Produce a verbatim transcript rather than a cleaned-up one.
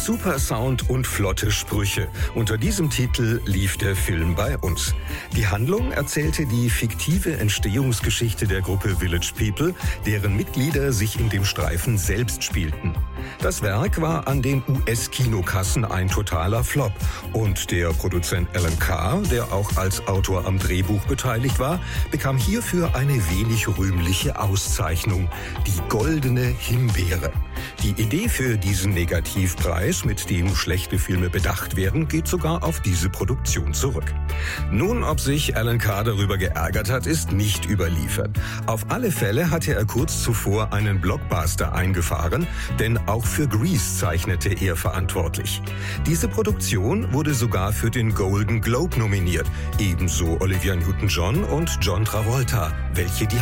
Super Sound und flotte Sprüche. Unter diesem Titel lief der Film bei uns. Die Handlung erzählte die fiktive Entstehungsgeschichte der Gruppe Village People, deren Mitglieder sich in dem Streifen selbst spielten. Das Werk war an den U S-Kinokassen ein totaler Flop und der Produzent Alan Carr, der auch als Autor am Drehbuch beteiligt war, bekam hierfür eine wenig rühmliche Auszeichnung, die Goldene Himbeere. Die Idee für diesen Negativpreis, mit dem schlechte Filme bedacht werden, geht sogar auf diese Produktion zurück. Nun, ob sich Alan Carr darüber geärgert hat, ist nicht überliefert. Auf alle Fälle hatte er kurz zuvor einen Blockbuster eingefahren, denn auch für Grease zeichnete er verantwortlich. Diese Produktion wurde sogar für den Golden Globe nominiert, ebenso Olivia Newton-John und John Travolta, welche die